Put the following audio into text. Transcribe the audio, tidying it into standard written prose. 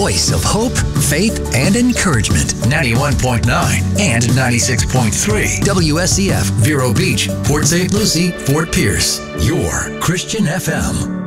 voice of hope, faith, and encouragement. 91.9 and 96.3. WSEF, Vero Beach, Port St. Lucie, Fort Pierce. Your Christian FM.